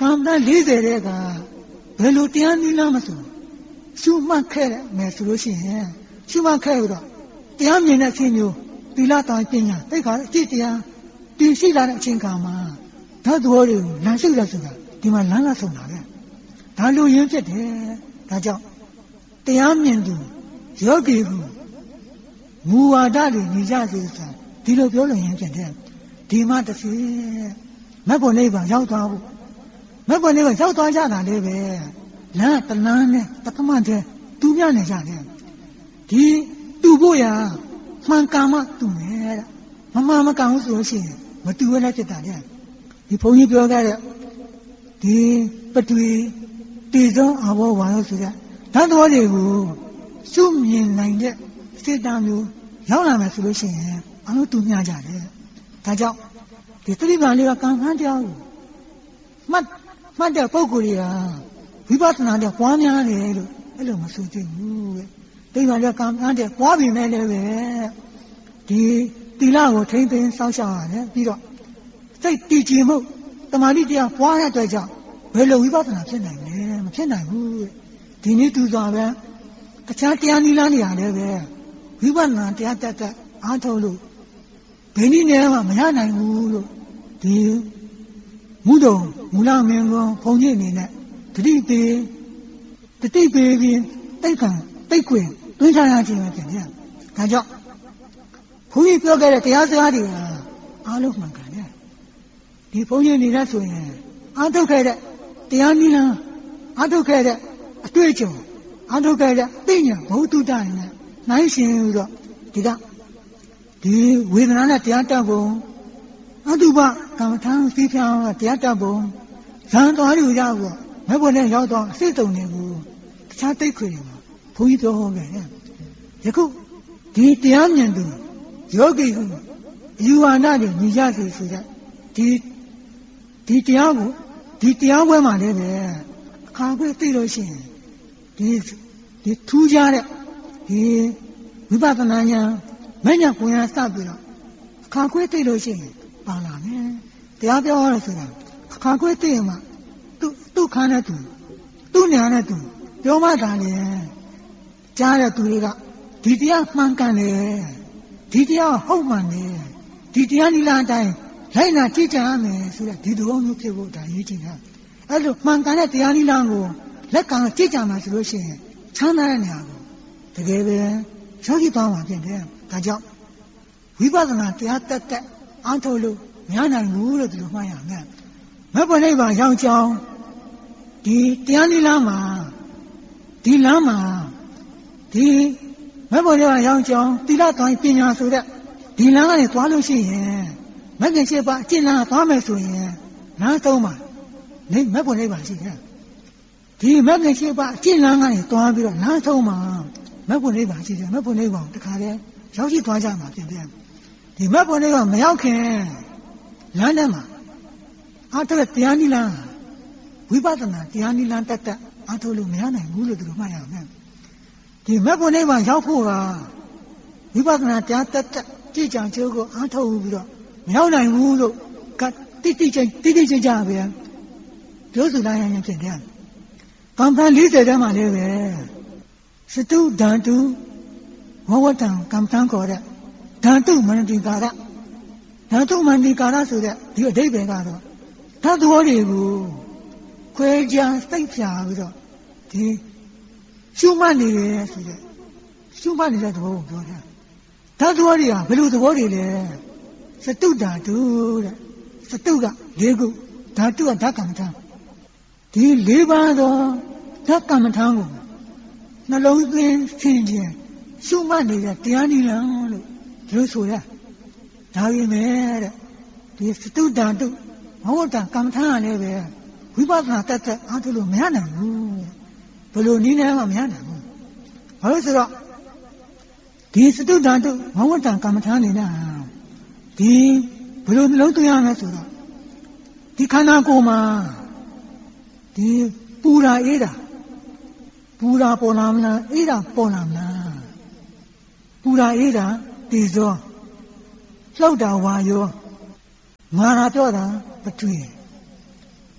ကံတန်လေးဆယ်တဲ့ကဘယ်လိုတရားနည်းလားမဆိုရှုမှတ်ခဲ့မယ်ဆိုလို့ရှိရင်ရှုမှတ်ခဲ့ပြီးတော့တရားမြင်တဲ့အခြင်းမျိုးသီလတောင်းပညာသိက္ခာအကျင့်တရားတည်ရှိလာတဲ့အချိန်ခါမှာဓာတ်တော်တွေကိုလမ်းရှိလာဆိုတာဒီမှာလမ်းလာဆုံးတာပဲဒါလိုရင်းဖြစ်တယ်ဒါကြောင့်တရားမြင်သူယောဂီကမူဝါဒတွေညီကြစေဆိုတာဒီလိုပြောလို့ရင်းဖြစ်တယ်ဒီမှာတစ်စီမက်ဖို့နိဗ္ဗာန်ရောက်သွားဖို့မက်ဖို့နိဗ္ဗာန်ရောက်သွားကြတာလေးပဲလမ်းတလန်းနဲ့ပထမတည်းတူပြနေကြတယ်ဒီတူဖို့ရမှန်ကန်မှတူမယ်တဲ့မမှန်မကန်ဘူးဆိုလို့ရှိရင်မတူရတဲ့ဖြစ်တာတဲ့ဒီဘုန်းကြီးပြောခဲ့တဲ့ဒီပထဝီတည်သောအဘောဝါရောဆိုတဲ့ဓာတ်တော်တွေကိုရှုမြင်နိုင်တဲ့စေတမျိုးရောက်လာမယ်ဆိုလို့ရှိရင်အလုံးတူမျှကြတယ်ဒါကြောင့်ဒီသတိပ္ပံလေးကကံကံတရားကိုမှတ်မှတ်တဲ့ပုဂ္ဂိုလ်တွေကဝိပဿနာတဲ့ပွားများတယ်လို့အဲ့လိုမဆိုသင့်ဘူးတဲ့သတိပ္ပံလေးကကံကံတဲ့ပွားပြီးမဲ့လည်းပဲဒီသီလကိုထိမ့်သိမ်းစောင့်ရှောက်ရတယ်ပြီးတော့စိတ်တည်ကြည်မှုတမာတိတရားပွားရတဲ့ကြောင့်ဘယ်လိုဝိပဿနာဖြစ်နိုင်လဲမဖြစ်နိုင်ဘူးတဲ့ဒီနေ့တူစွာပဲတခြားတရားနည်းလမ်းတွေရတယ်ပဲဝိပဿနာတရားတက်တက်အားထုတ်လို့ဘယ်နည်းနဲ့မှမရနိုင်ဘူးလို့ဒီမူတော်မူလမင်းကောဘုန်းကြီးအနေနဲ့တတိပေတတိပေပြီးတိတ်ခံတိတ်ခွင်တွင်းချရခြင်းပဲဖြစ်တယ်ဒါကြောင့်ဘုန်းကြီးပြောခဲ့တဲ့တရားစကားတွေအားလုံးမှန်ကန်တယ်ဒီဘုန်းကြီးအနေနဲ့ဆိုရင်အားထုတ်ခဲ့တဲ့တရားနည်းလမ်းအားထုတ်ခဲ့တဲ့အတွေ့အကြုံအားထုတ်ခဲ့တဲ့သိဉာဏ်ဘုဒ္ဓတန်နဲ့နိုင်ရှင်ပြီးတော့ဒီကဒီဝေဒနာနဲ့တရားတတ်ပုံအတုပကမ္မထံသိဖြောင်းတရားတတ်ပုံဇန်တော်ရူရဖို့မဘုန်းနဲ့ရောက်တော့အစစ်တုံတွေကိုတခြားတိတ်ခွေတွေမှာဘုန်းကြီးပြောဟောခဲ့တယ်ယခုဒီတရားမြင်သူယောဂီကိုအယူဝါဒတွေညီကြစေဆိုတဲ့ဒီဒီတရားကိုဒီတရားပွဲမှာလည်းပဲအခါခွေသိလို့ရှိရင်ဒီဒီထူးခြားတဲ့ဒီဝိပဿနာဉာဏ်မဉ္ဇဉ်ကိုယ်ရစပြီးတော့အခါခွေသိလို့ရှိရင်ပါလာမယ်တရားပြောရဆိုတာအခါခွေသိရင်မှသူ့သူ့ခန္ဓာသူသူ့ညာနဲ့သူပြောမှသာလေကြားတဲ့သူတွေကဒီတရားမှန်ကန်တယ်ဒီတရားဟုတ်မှန်တယ်ဒီတရားနိလန်အတိုင်းလိုက်နာကြည့်ကြရမယ်ဆိုတဲ့ဒီသဘောမျိုးဖြစ်ဖို့ဒါရေးချင်တာအဲ့လိုမှန်ကန်တဲ့တရားနိလန်ကိုလက်ကံကြည့်ကြမှာဆိုလို့ရှိရင်ချမ်းသာတဲ့နေရာကိုတကယ်ပဲယောဂီပေါင်းမှာဖြစ်တယ်ဒါကြောင့်ဝိပဿနာတရားတက်တက်အားထုတ်လို့မရနိုင်ဘူးလို့ဒီလိုမှတ်ရမယ်မဘုနိဗ္ဗာန်ရောက်ကြောင်းဒီတရားနိလန်မှာဒီလမ်းမှာဒီမဘုနိဗ္ဗာန်ရောက်ကြောင်းသီလတိုင်းပညာဆိုတဲ့ဒီလမ်းကနေသွားလို့ရှိရင်မဂ္ဂင်၈ပါးအကျင့်လမ်းသွားမယ်ဆိုရင်လမ်းသုံးပါနေမဘုနိဗ္ဗာန်ရှိတယ်ဒီမဂ္ဂင်၈ပါးအကျင့်လမ်းကနေသွားပြီးတော့လမ်းသုံးပါမဘုနိဗ္ဗာန်ရှိတယ်မဘုနိဗ္ဗာန်တခါတည်းရောက်ရှိသွားကြမှာဖြစ်တယ်ဒီမဘုနိဗ္ဗာန်မရောက်ခင်လမ်းထဲမှာအားထုတ်တရားနိလန်းဝိပဿနာတရားနိလန်းတက်တက်အားထုတ်လို့မရနိုင်ဘူးလို့သူတို့မှတ်ရမယ်ဒီမဘုနိဗ္ဗာန်ရောက်ဖို့ကဝိပဿနာတရားတက်တက်ကြည်ကြံကျိုးကိုအားထုတ်ပြီးတော့မရောက်နိုင်ဘူးလို့ကတိတိကျတိတိကျကျပဲပြောဆိုလိုက်ရင်ဖြစ်တယ်ကံပန်း၄၀တန်းမှလည်းပဲစတုဓာတုဝဝတံကံတန်းခေါ်တဲ့ဓာတုမနတိကာရဓာတုမနတိကာရဆိုတဲ့ဒီအဓိပ္ပာယ်ကတော့ဓာတ်တော်တွေကိုခွဲခြားစိတ်ဖြာပြီးတော့ဒီရှုမှတ်နေတယ်ဆိုတဲ့ရှုမှတ်နေတဲ့သဘောကိုပြောတာဓာတ်တော်တွေကဘယ်လိုသဘောတွေလဲစတုဓာတုတဲ့စတုက၄ခုဓာတုကဓာတ်ကမ္မထံဒီ၄ပါးသောဓာတ်ကမ္မထံကိုနှလုံးသွင်းဆင်ခြင်ရှုမှတ်နေတဲ့တရားနိလန်လို့ဒီလိုဆိုရဒါပေမဲ့တဲ့ဒီစတုဓာတုမဟုတ်တာကမ္မထံကလည်းပဲဝိပဿနာတက်တက်အားထုတ်လို့မရနိုင်ဘူးဘယ်လိုနည်းနဲ့မှမရနိုင်ဘူးဘာလို့ဆိုတော့ဒီစတုဓာတုမဟုတ်တာကမ္မထံနေတာဒီဘယ်လိုနှလုံးသွင်းရမလဲဆိုတော့ဒီခန္ဓာကိုယ်မှာဒီပူရာအေးတာပူရာပေါ်လာမလားအေးတာပေါ်လာမလားပူရာအေးတာတည်သောလှုပ်တာဝါရောငါရာပြောတာပထွေပ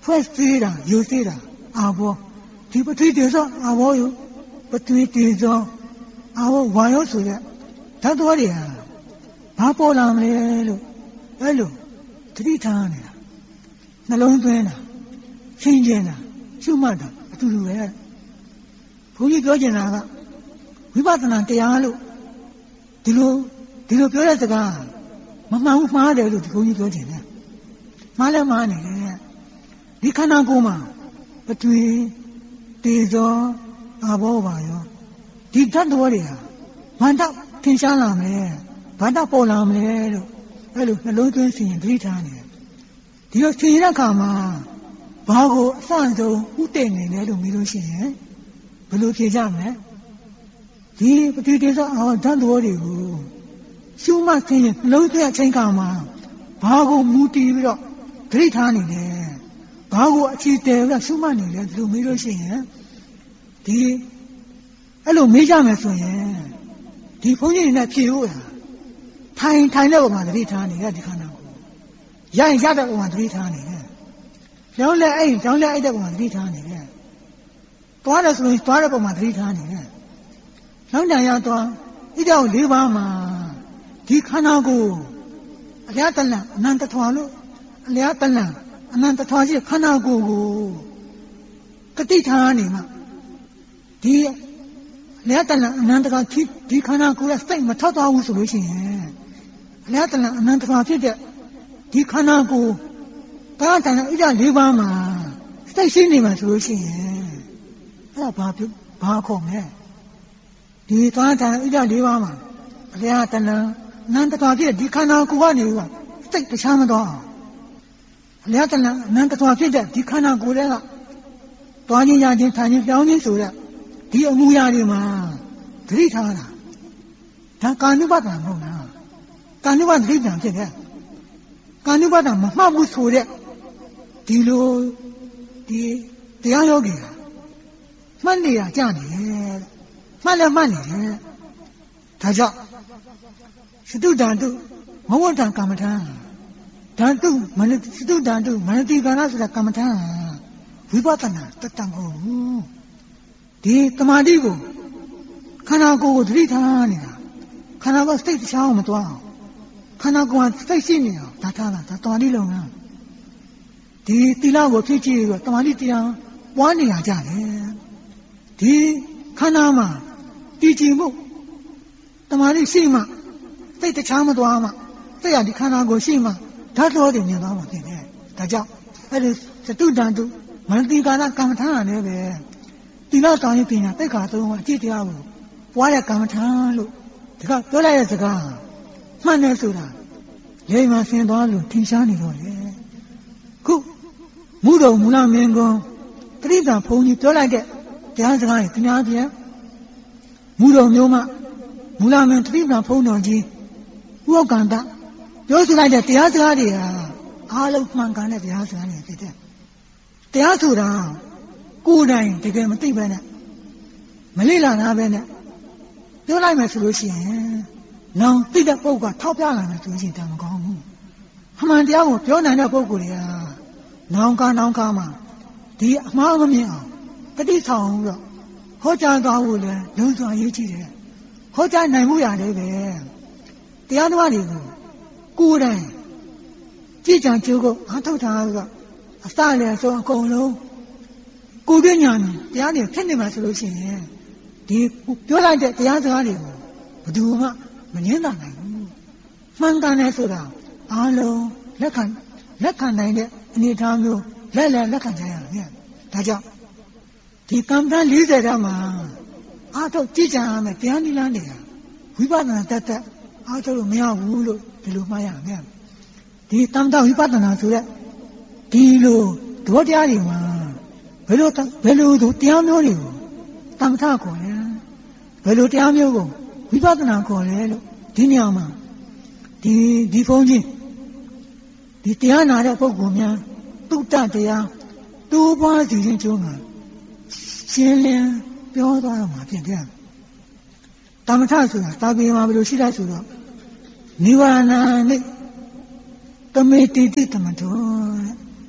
ဖွဲ့စည်းတာယူစည်းတာအာဘောဒီပတိတေသောအာဘောယပတိတေသောအာဘောဝါယောဆိုတဲ့ဓာတ်တော်တွေဟာဘာပေါ်လာမလဲလို့အဲ့လိုသတိထားနေတာနှလုံးသွင်းတာရှင်းကျင်တာရှုမှတ်တာအတူတူပဲဘုန်းကြီးပြောချင်တာကဝိပဿနာတရားလို့ဒီလိုဒီလိုပြောတဲ့စကားမမှန်ဘူးမှားတယ်လို့ဒီဘုန်းကြီးပြောချင်တယ်မှားလဲမှားနေတယ်ဒီခန္ဓာကိုယ်မှာပထဝီတေဇောအာဘောပါရောဒီဓာတ်တော်တွေဟာဘာတော့ထင်ရှားလာမလဲဘာတော့ပေါ်လာမလဲလို့အဲ့လိုနှလုံးသွင်းစီရင်သတိထားနေတယ်ဒီလိုသိရတဲ့အခါမှာဘာကိုအစအဆုံးဥတည်နေလဲလို့မေးလို့ရှိရင်ဘယ်လိုဖြေကြမလဲဒီပထဝီတေဇောအာဘောဓာတ်တော်တွေကိုရှုမှတ်သိရင်နှလုံးသွင်းအချိန်ခါမှာဘာကိုမူတည်ပြီးတော့သတိထားနေတယ်ဘာကိုအခြေတည်ပြီးရှုမှတ်နေလဲဒီလိုမေးလို့ရှိရင်ဒီအဲ့လိုမေးကြမယ်ဆိုရင်ဒီဘုန်းကြီးတွေနဲ့ဖြေဖို့လားထိုင်ထိုင်တဲ့ပုံမှာသတိထားနေတဲ့ဒီခန္ဓာကိုရရင်ရတဲ့ပုံမှာသတိထားနေတယ်ကြောင်းလဲအဲ့ကြောင်းလဲအဲ့တဲ့ပုံမှာသတိထားနေတယ်သွားတယ်ဆိုရင်သွားတဲ့ပုံမှာသတိထားနေတယ်နောက်တန်ရသွားဣဒ္ဓော၄ပါးမှာဒီခန္ဓာကိုအလျားတလန့်အနန္တထွာလို့အလျားတလန့်အနန္တထွာရှိခန္ဓာကိုယ်ကိုကတိထားနေမှာဒီအလျားတလန့်အနန္တထွာဖြစ်ဒီခန္ဓာကိုယ်ရဲ့စိတ်မထွက်သွားဘူးဆိုလို့ရှိရင်အလျားတလန့်အနန္တထွာဖြစ်တဲ့ဒီခန္ဓာကိုယ်ဘာတန်ဣဒ္ဓ၄ပါးမှာစိတ်ရှိနေမှာဆိုလို့ရှိရင်အဲ့ဒါဘာပြုဘာခေါ်မလဲဒီသွားတန်ဣဒ္ဓ၄ပါးမှာအလျားတလန့်အနန္တထွာဖြစ်ဒီခန္ဓာကိုယ်ကနေကစိတ်တခြားမသွားအောင်အလျားတလန့်အနန္တထွာဖြစ်တဲ့ဒီခန္ဓာကိုယ်တွေကတွားခြင်းရခြင်းထိုင်ခြင်းပြောင်းခြင်းဆိုတဲ့ဒီအမှုရာတွေမှာသတိထားတာဒါကာနုပဒနာမဟုတ်လားကာနုပဒသတိပြန်ဖြစ်တယ်ကာနုပဒနာမမှတ်ဘူးဆိုတဲ့ဒီလိုဒီတရားယောဂီမှတ်နေရကြနေတယ်မှတ်လည်းမှတ်နေတယ်ဒါကြောင့်စတုတန်တုမဝတ္တကမ္မထာဓာတုမနစတုတန်တုမနတိကာရဆိုတာကမ္မထာဝိပဿနာတတ်တမဟုတ်ဘူးဒီတမာတိကိုခန္ဓာကိုယ်ကိုသတိထားနေတာခန္ဓာကိုယ်စိတ်တခြားအောင်မသွားအောင်ခန္ဓာကိုယ်ကစိတ်ရှိနေအောင်ဒါထားတာဒါတမာတိလုံးလားဒီတိလကိုဖြစ်ကြည့်ပြီးတော့တမာတိတရားပွားနေရကြတယ်ဒီခန္ဓာမှာတည်ကြည်မှုတမာတိရှိမှစိတ်တခြားမသွားမှစိတ်ရဒီခန္ဓာကိုရှိမှဓာတ်တော်တွေမြင်သွားမှာဖြစ်တယ်ဒါကြောင့်အဲ့ဒီစတုတန်တုမနတိကာရကမ္မထာလည်းပဲတိလတောင်းရင်ပညာသိက္ခာသုံးပါးအကျင့်တရားကိုပွားတဲ့ကမ္မထာလို့ဒီကပြောလိုက်တဲ့စကားမှန်တယ်ဆိုတာလေမှဆင်းသွားလို့ထင်ရှားနေတော့လေခုမူတော်မူလမင်းကွန်းတတိတံဘုန်းကြီးပြောလိုက်တဲ့တရားစကားတွေခင်ဗျားပြန်မူတော်မျိုးမှမူလမင်းတတိတံဘုန်းတော်ကြီးဥက္ကန္တပြောဆိုလိုက်တဲ့တရားစကားတွေဟာအားလုံးမှန်ကန်တဲ့တရားစကားတွေဖြစ်တယ်တရားဆိုတာကိုယ်တိုင်တကယ်မသိပဲနဲ့မလေ့လာတာပဲနဲ့ပြောလိုက်မယ်ဆိုလို့ရှိရင်နောင်သိတဲ့ပုဂ္ဂိုလ်ကထောက်ပြလာမယ်ဆိုလို့ရှိရင်ဒါမကောင်းဘူးအမှန်တရားကိုပြောနိုင်တဲ့ပုဂ္ဂိုလ်တွေကနောင်ကနောင်ကမှဒီအမှားမမြင်အောင်တတိဆောင်ပြီးတော့ဟောကြားသွားဖို့လည်းလုံးစွာရေးကြည့်တယ်ဟောကြားနိုင်မှုရတယ်ပဲတရားတော်တွေကိုကိုယ်တိုင်ကြည်ကြံကြိုးကိုအားထုတ်ထားပြီးတော့အစလည်းဆိုအကုန်လုံးကိုယ်ပြညာနဲ့တရားတွေဖြစ်နေမှာဆိုလို့ရှိရင်ဒီပြောလိုက်တဲ့တရားစကားတွေကိုဘယ်သူမှမငြင်းတာနိုင်ဘူးမှန်ကန်တယ်ဆိုတာအားလုံးလက်ခံလက်ခံနိုင်တဲ့အနေအထားမျိုးလက်လက်လက်ခံကြရမယ်ဒါကြောင့်ဒီကမ္မဋ္ဌာန်း၄၀ဓာတ်မှာအားထုတ်ကြည်ကြံရမယ်တရားနည်းလမ်းတွေကဝိပဿနာတတ်တတ်အားထုတ်လို့မရဘူးလို့ဒီလိုမှားရမယ်ဒီတမ္မတဝိပဿနာဆိုတဲ့ဒီလိုသဘောတရားတွေမှာဘယ်လိုဘယ်လိုတရားမျိုးတွေကိုတမ္မထခေါ်လဲဘယ်လိုတရားမျိုးကိုဝိပဿနာခေါ်လဲလို့ဒီနေရာမှာဒီဒီဖုန်းကြီးဒီတရားနာတဲ့ပုဂ္ဂိုလ်များတုတ္တတရားတိုးပွားစီခြင်းကျိုးမှာရှင်းလင်းပြောသွားတော့မှာဖြစ်တယ်တမ္မထဆိုတာတာပေမှာဘယ်လိုရှိလိုက်ဆိုတော့နိဝရဏနဲ့တမေတိတိတမထော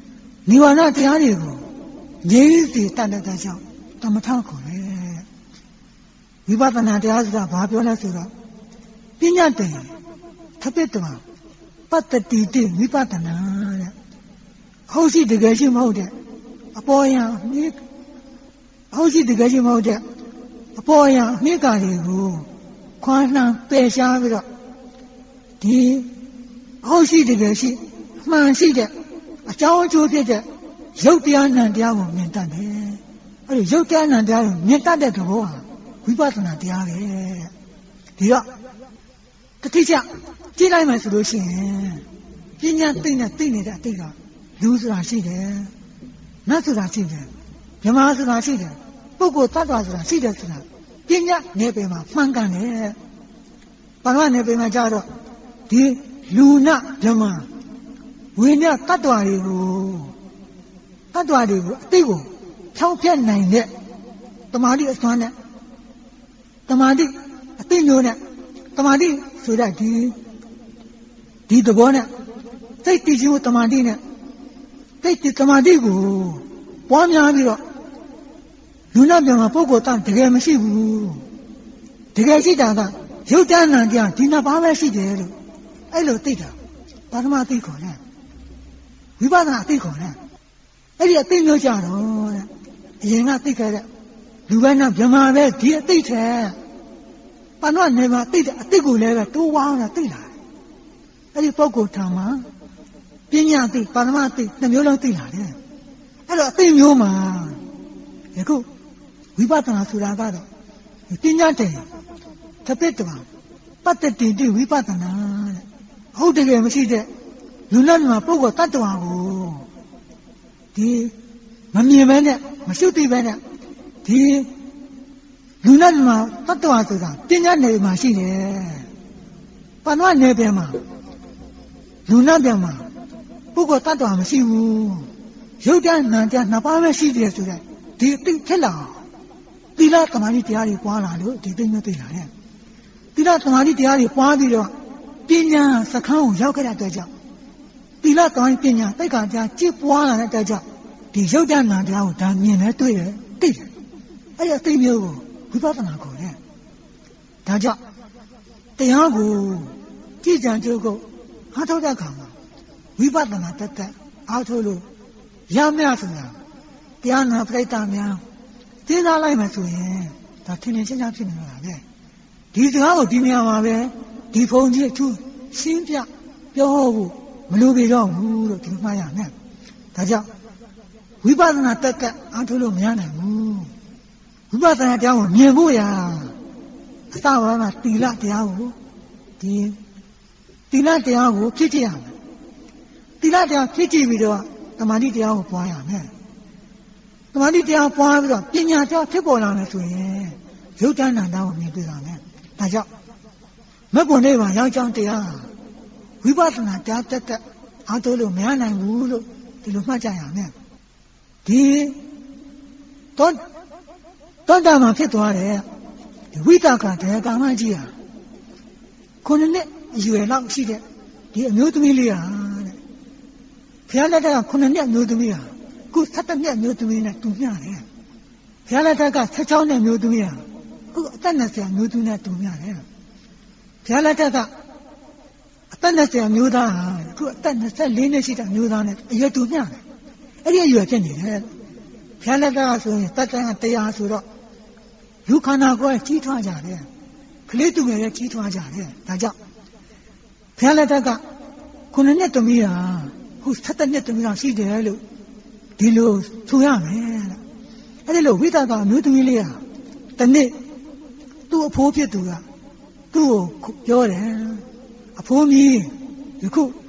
နိဗ္ဗာန်တရားတွေကိုငြိမ်းစေတတ်တဲ့ကြောင့်တမထခေါ်တယ်ဝိပဿနာတရားဆိုတာဘာပြောလဲဆိုတော့ပညာတည်းသပိတ္တဝပတ္တတိတိဝိပဿနာတဲ့ဟုတ်ရှိတကယ်ရှိမဟုတ်တဲ့အပေါ်ယံမိဟုတ်ရှိတကယ်ရှိမဟုတ်တဲ့အပေါ်ယံမိကာတွေကိုခွာနှံပယ်ရှားပြီးတော့ဒီဟုတ်ရှိတကယ်ရှိမှန်ရှိတဲ့အကြောင်းအကျိုးဖြစ်တဲ့ရုပ်တရားနံတရားကိုမြင်တတ်တယ်အဲ့ဒီရုပ်တရားနံတရားကိုမြင်တတ်တဲ့သဘောဟာဝိပဿနာတရားပဲဒီတော့တတိယကြည့်လိုက်မှဆိုလို့ရှိရင်ပညာသိနေသိနေတဲ့အတိတ်ကလူဆိုတာရှိတယ်နတ်ဆိုတာရှိတယ်မြမဆိုတာရှိတယ်ပုဂ္ဂိုလ်သတ္တဝါဆိုတာရှိတယ်ဆိုတာပညာနယ်ပယ်မှာမှန်ကန်တယ်ဘာလို့နယ်ပယ်မှာကြတော့ဒီလူနာမြမဝိညာဉ်တ attva တွေကိုတ attva တွေကိုအတိတ်ကိုဖြောင်းဖြတ်နိုင်တဲ့တမာတိအစွမ်းနဲ့တမာတိအတိတ်မျိုးနဲ့တမာတိဆိုတဲ့ဒီဒီသဘောနဲ့စိတ်တည်ခြင်းကိုတမာတိနဲ့စိတ်တည်တမာတိကိုပွားများပြီးတော့လူနာပြောမှာပုဂ္ဂိုလ်တန်တကယ်မရှိဘူးတကယ်ရှိတာကရုပ်တဏ္ဍာတရားဒီနှစ်ပါးပဲရှိတယ်လို့အဲ့လိုသိတာပါရမသိခေါ်တယ်ဝိပဿနာသိခေါ်တယ်အဲ့ဒီအသိမျိုးကြတော့တဲ့အရင်ကသိခဲ့တဲ့လူဘဲနဲ့ဗြဟ္မာပဲဒီအသိထဲပါဏနေမှာသိတဲ့အသိကိုလည်းပဲတိုးဝါးတာသိလာတယ်အဲ့ဒီပုဂ္ဂိုလ်ထံမှာပညာသိပါရမသိနှစ်မျိုးလုံးသိလာတယ်အဲ့တော့အသိမျိုးမှာယခုဝိပဿနာဆိုတာကတော့ပညာတည်းသပိတ္တဝါပတ္တတိတိဝိပဿနာတဲ့ဟုတ်တကယ်မရှိတဲ့လူလက်မှာပုဂ္ဂိုလ်တ attva ကိုဒီမမြင်ပဲနဲ့မရှုသိပဲနဲ့ဒီလူလက်မှာတ attva ဆိုတာပညာနယ်မှာရှိတယ်ပဏ္ဏနယ်ပြန်မှာလူလက်ပြန်မှာပုဂ္ဂိုလ်တ attva မရှိဘူးရုပ်တဏ္ဍာတရားနှစ်ပါးပဲရှိတယ်ဆိုတဲ့ဒီအသိဖြစ်လာသီလသမာဓိတရားတွေပွားလာလို့ဒီသိမျိုးသိလာတယ်သီလသမာဓိတရားတွေပွားပြီးတော့ပညာစခန်းကိုရောက်ခဲ့တဲ့အတွက်ကြောင့်သီလသမာဓိပညာသိက္ခာတရားကြည်ပွားလာတဲ့အတွက်ကြောင့်ဒီရုပ်တဏ္ဍာတရားကိုဒါမြင်လဲတွေ့တယ်သိတယ်အဲ့ဒီအသိမျိုးကိုဝိပဿနာခေါ်တယ်ဒါကြောင့်တရားကိုကြည်ကြံကြိုးကိုအားထုတ်တဲ့အခါမှာဝိပဿနာတက်တက်အားထုတ်လို့ရမြဆိုတာတရားနာပရိသတ်များသိသားလိုက်မှဆိုရင်ဒါထင်ထင်ရှားရှားဖြစ်နေတာပဲဒီစကားကိုဒီနေရာမှာပဲဒီဖုန်ကြီးအထူးရှင်းပြပြောဖို့မလိုပေတော့ဘူးလို့ဒီမှားရမယ်ဒါကြောင့်ဝိပဿနာတက်ကအားထုတ်လို့မရနိုင်ဘူးဝိပဿနာတရားကိုမြင်ဖို့ရာအစဝါကသီလတရားကိုဒီသီလတရားကိုဖြစ်ကြရမယ်သီလတရားဖြစ်ကြပြီးတော့သမာဓိတရားကိုပွားရမယ်သမာဓိတရားပွားပြီးတော့ပညာတရားဖြစ်ပေါ်လာမယ်ဆိုရင်ရုပ်တဏ္ဍာတရားကိုမြင်တွေ့ရမယ်ဒါကြောင့်မဂ္ဂင်လေးပါရောက်ကြောင်းတရားဝိပဿနာတရားတက်တက်အားထုတ်လို့မရနိုင်ဘူးလို့ဒီလိုမှတ်ကြရမယ်ဒီတော့တောတာမှာဖြစ်သွားတယ်ဝိတကတရားကာမကြီးဟာခုနှစ်အရွယ်လောက်ရှိတဲ့ဒီအမျိုးသမီးလေးဟာတဲ့ဘုရားလက်ထက်ကခုနှစ်နှစ်အမျိုးသမီးဟာခုဆယ်နှစ်အမျိုးသမီးနဲ့တူမျှတယ်ဘုရားလက်ထက်ကဆယ်၆နှစ်အမျိုးသမီးဟာခုအသက်၂၀အမျိုးသမီးနဲ့တူမျှတယ်ဘုရားလက်ထက်ကအသက်၂၀အမျိုးသားဟာခုအသက်၂၄နှစ်ရှိတဲ့အမျိုးသားနဲ့အရွယ်တူမျှတယ်အဲ့ဒီအရွယ်ဖြစ်နေတယ်ဘုရားလက်ကဆိုရင်တတ်တန်တရားဆိုတော့လူခန္ဓာကိုယ်ကြီးထွားကြတယ်ကလေးသူငယ်လည်းကြီးထွားကြတယ်ဒါကြောင့်ဘုရားလက်ကခုနှစ်သမီးဟာခုဆယ်နှစ်သမီးလောက်ရှိတယ်လို့ဒီလိုဆိုရမယ်တဲ့အဲ့ဒီလိုဝိသကအမျိုးသမီးလေးဟာတနေ့သူ့အဖိုးဖြစ်သူကသူ့ကိုပြောတယ်အဖိုးမီးယခု